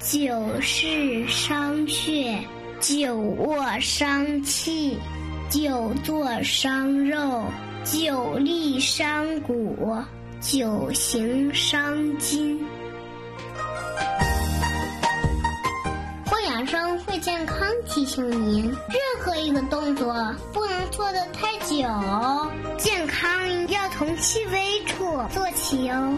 久视伤血，久卧伤气，久坐伤肉，久立伤骨，久行伤筋。会养生会健康提醒您，任何一个动作不能做得太久，健康要从细微处做起哦。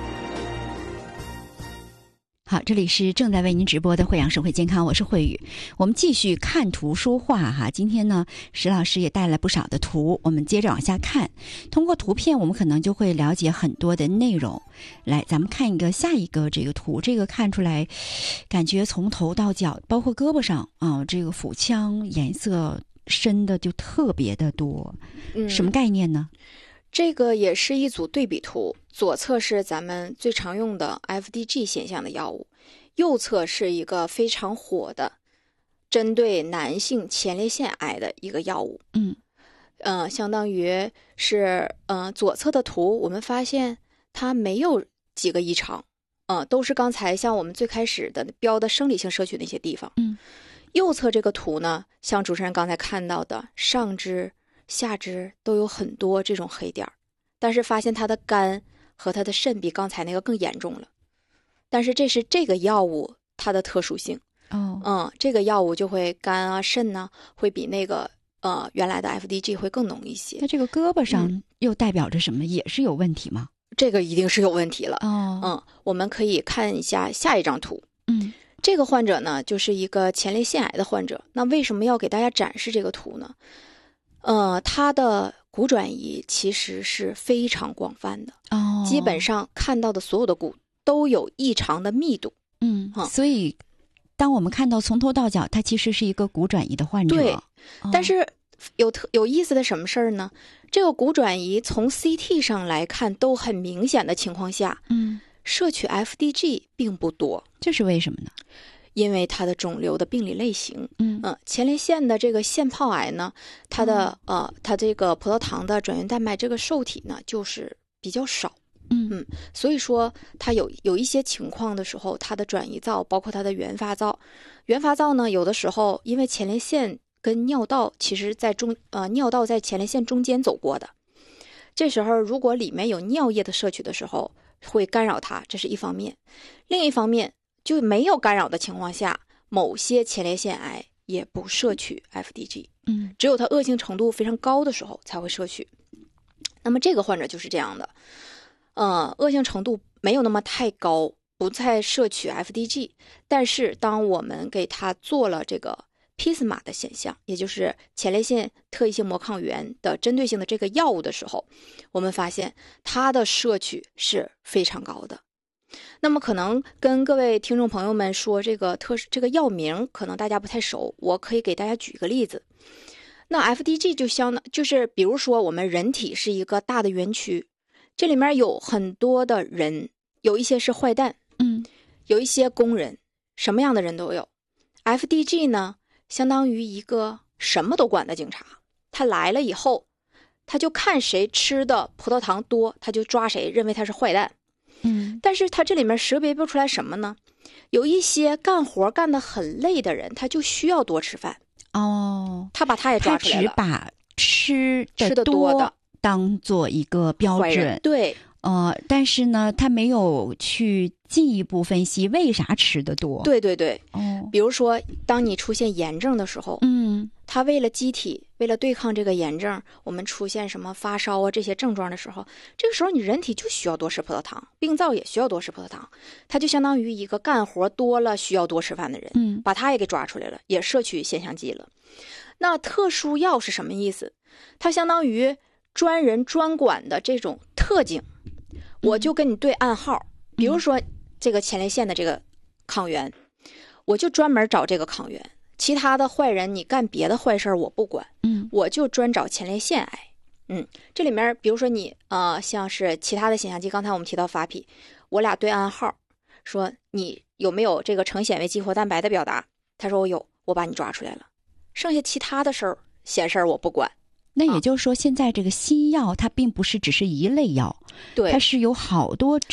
好，这里是正在为您直播的慧养生会健康，我是慧宇。我们继续看图说话哈。今天呢，石老师也带来不少的图，我们接着往下看。通过图片，我们可能就会了解很多的内容。来，咱们看下一个这个图，这个看出来，感觉从头到脚，包括胳膊上啊，这个腹腔颜色深的就特别的多。什么概念呢？ 这个也是一组对比图，左侧是咱们最常用的 FDG 现象的药物，右侧是一个非常火的针对男性前列腺癌的一个药物。相当于是左侧的图，我们发现它没有几个异常，都是刚才像我们最开始的标的生理性摄取那些地方。右侧这个图呢，像主持人刚才看到的，上肢下肢都有很多这种黑点，但是发现它的肝和它的肾比刚才那个更严重了。但是这是这个药物它的特殊性。这个药物就会肝啊肾呢会比那个原来的 FDG 会更浓一些。 那这个胳膊上又代表着什么？也是有问题吗？ 这个一定是有问题了。我们可以看一下下一张图。这个患者呢就是一个前列腺癌的患者。那为什么要给大家展示这个图呢？它的骨转移其实是非常广泛的，基本上看到的所有的骨都有异常的密度。 所以当我们看到从头到脚，它其实是一个骨转移的患者。 对，但是有意思的什么事儿呢？这个骨转移从 CT 上来看都很明显的情况下，摄取 FDG 并不多。 这是为什么呢？ 因为它的肿瘤的病理类型，前列腺的这个腺泡癌呢，它这个葡萄糖的转运蛋白这个受体呢，就是比较少，所以说它有一些情况的时候，它的转移灶包括它的原发灶呢，有的时候因为前列腺跟尿道其实在尿道在前列腺中间走过的，这时候如果里面有尿液的摄取的时候，会干扰它，这是一方面。另一方面，就没有干扰的情况下，某些前列腺癌也不摄取 FDG，只有它恶性程度非常高的时候才会摄取。那么这个患者就是这样的，恶性程度没有那么太高，不再摄取 FDG， 但是当我们给他做了这个 PSMA 的现象，也就是前列腺特异性膜抗原的针对性的这个药物的时候，我们发现它的摄取是非常高的。那么可能跟各位听众朋友们说这个药名可能大家不太熟，我可以给大家举一个例子。那 FDG 就是比如说我们人体是一个大的园区，这里面有很多的人，有一些是坏蛋，有一些工人，什么样的人都有。FDG 呢相当于一个什么都管的警察，他来了以后，他就看谁吃的葡萄糖多，他就抓谁，认为他是坏蛋。但是他这里面识别不出来什么呢？有一些干活干得很累的人，他就需要多吃饭。他把他也抓出来了。他只把吃的多的当做一个标准。 对。 但是呢，他没有去进一步分析为啥吃的多。 对。比如说，当你出现炎症的时候，他为了机体，为了对抗这个炎症，我们出现什么发烧啊这些症状的时候，这个时候你人体就需要多吃葡萄糖，病灶也需要多吃葡萄糖，他就相当于一个干活多了需要多吃饭的人，把他也给抓出来了，也摄取腺香肌了。那特殊药是什么意思？它相当于专人专管的这种特警。我就跟你对暗号，比如说这个前列腺的这个抗原，我就专门找这个抗原，其他的坏人你干别的坏事我不管，我就专找前列腺癌。这里面比如说你像是其他的显像剂，刚才我们提到发皮，我俩对暗号，说你有没有这个成显微激活蛋白的表达，他说我有，我把你抓出来了，剩下其他的事儿闲事儿我不管。 那也就是说，现在这个新药它并不是只是一类药， 对， 它是有好多种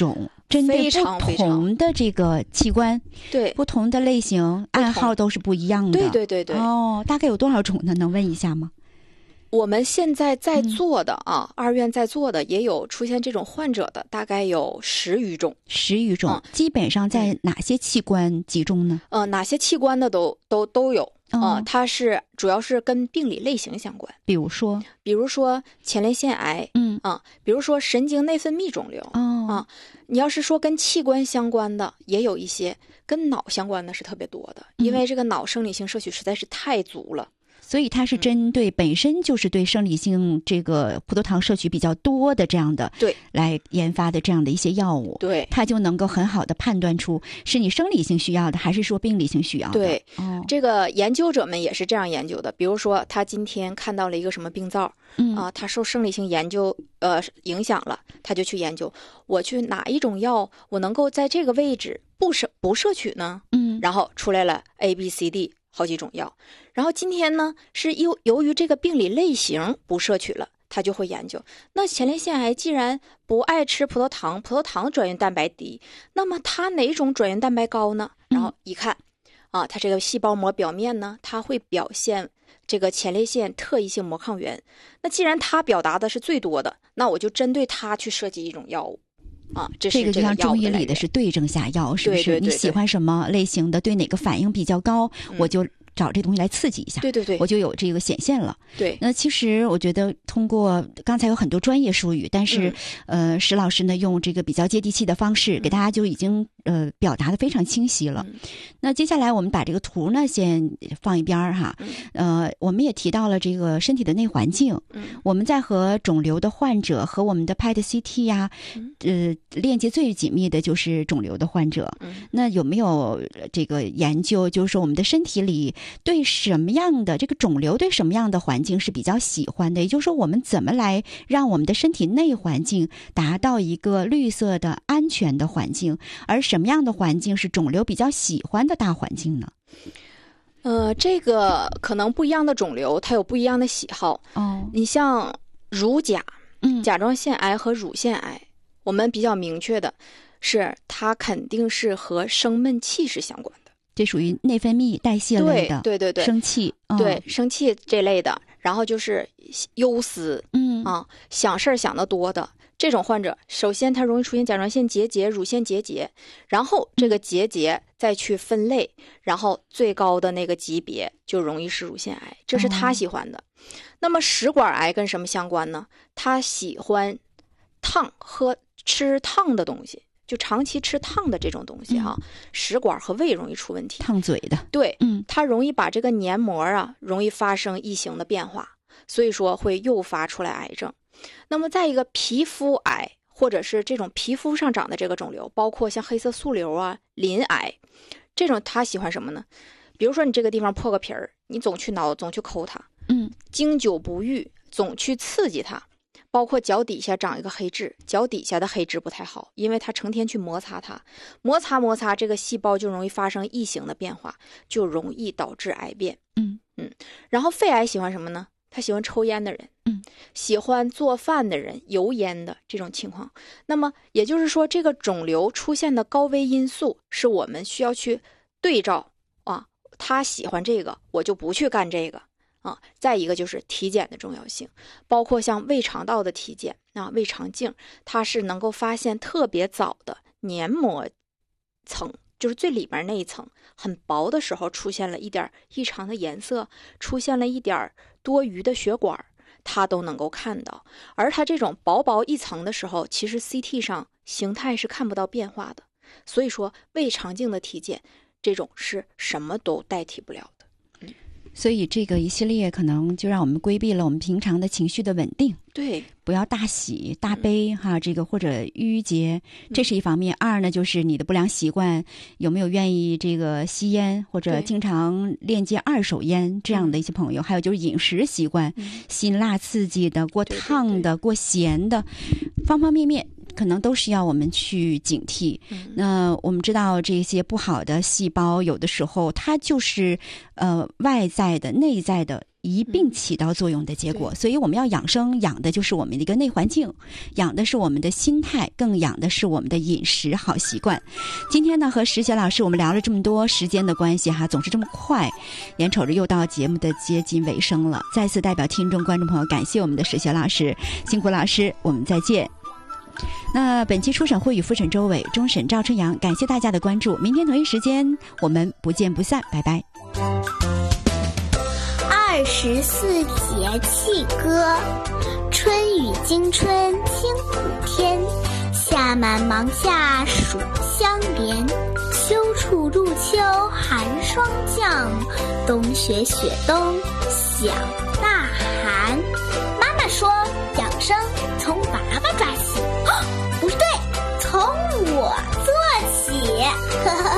针对不同的这个器官， 对不同的类型暗号都是不一样的。 对。 哦，大概有多少种呢？能问一下吗？ 我们现在在做的二院在做的也有出现这种患者的，大概有10余种。 10余种，基本上在哪些器官集中呢？ 哪些器官的都有。它是主要是跟病理类型相关，比如说前列腺癌，比如说神经内分泌肿瘤，你要是说跟器官相关的，也有一些跟脑相关的是特别多的，因为这个脑生理性摄取实在是太足了。 所以它是针对本身就是对生理性这个葡萄糖摄取比较多的这样的， 对， 来研发的这样的一些药物， 对， 它就能够很好的判断出是你生理性需要的还是说病理性需要的。 对，这个研究者们也是这样研究的。比如说他今天看到了一个什么病灶，他受生理性研究影响了，他就去研究我去哪一种药我能够在这个位置不摄取呢？然后出来了 A、B、C、D。好几种药，然后今天呢是由于这个病理类型不摄取了，他就会研究，那前列腺癌既然不爱吃葡萄糖，葡萄糖转运蛋白低，那么它哪种转运蛋白高呢？然后一看它这个细胞膜表面呢，它会表现这个前列腺特异性膜抗原，那既然它表达的是最多的，那我就针对它去设计一种药物。 这个就像中医里的是对症下药，是不是？ 对， 你喜欢什么类型的，对哪个反应比较高，我就找这东西来刺激一下， 对， 我就有这个显现了。 对， 那其实我觉得通过刚才有很多专业术语，但是石老师呢用这个比较接地气的方式给大家就已经表达的非常清晰了。那接下来我们把这个图呢先放一边哈，我们也提到了这个身体的内环境，我们在和肿瘤的患者和我们的 PET-CT 呀，链接最紧密的就是肿瘤的患者。那有没有这个研究，就是说我们的身体里对什么样的这个肿瘤对什么样的环境是比较喜欢的？也就是说，我们怎么来让我们的身体内环境达到一个绿色的安全的环境，而什么样的环境是肿瘤比较喜欢的大环境呢？ 这个可能不一样的肿瘤它有不一样的喜好。你像乳甲、甲状腺癌和乳腺癌，我们比较明确的是它肯定是和生闷气是相关的， 这属于内分泌代谢类的。 对， 生气， 对，生气这类的，然后就是忧思，想事儿想得多的这种患者，首先他容易出现甲状腺结节、乳腺结节，然后这个结节再去分类，然后最高的那个级别就容易是乳腺癌，这是他喜欢的。那么食管癌跟什么相关呢？他喜欢烫和吃烫的东西，就长期吃烫的这种东西食管和胃容易出问题， 烫嘴的。 对，它容易把这个黏膜容易发生异形的变化，所以说会诱发出来癌症。那么再一个皮肤癌，或者是这种皮肤上长的这个肿瘤，包括像黑色素瘤鳞癌，这种他喜欢什么呢？比如说你这个地方破个皮儿，你总去挠，总去抠它，经久不愈，总去刺激它。包括脚底下长一个黑痣，脚底下的黑痣不太好，因为它成天去摩擦它，摩擦这个细胞就容易发生异形的变化，就容易导致癌变。然后肺癌喜欢什么呢？他喜欢抽烟的人，喜欢做饭的人，油烟的这种情况。那么也就是说，这个肿瘤出现的高危因素是我们需要去对照他喜欢这个，我就不去干这个。再一个就是体检的重要性，包括像胃肠道的体检胃肠镜，它是能够发现特别早的黏膜层，就是最里面那一层很薄的时候出现了一点异常的颜色，出现了一点多余的血管，它都能够看到。而它这种薄一层的时候，其实 CT 上形态是看不到变化的。所以说胃肠镜的体检这种是什么都代替不了的。 所以这个一系列可能就让我们规避了我们平常的情绪的稳定， 对， 不要大喜大悲这个或者郁结，这是一方面。二呢，就是你的不良习惯有没有愿意这个吸烟或者经常链接二手烟这样的一些朋友，还有就是饮食习惯，辛辣刺激的、过烫的、过咸的，方方面面可能都是要我们去警惕。那我们知道这些不好的细胞，有的时候它就是外在的、内在的一并起到作用的结果，所以我们要养生，养的就是我们的一个内环境，养的是我们的心态，更养的是我们的饮食好习惯。今天呢，和石雪老师我们聊了这么多，时间的关系总是这么快，眼瞅着又到节目的接近尾声了。再次代表听众观众朋友感谢我们的石雪老师，辛苦老师，我们再见。那本期初审会与复审周伟，终审赵春阳，感谢大家的关注，明天同一时间我们不见不散，拜拜。 24节气歌，春雨惊春清谷天，夏满芒夏暑相连，秋处入秋寒霜降，冬雪雪冬响大寒。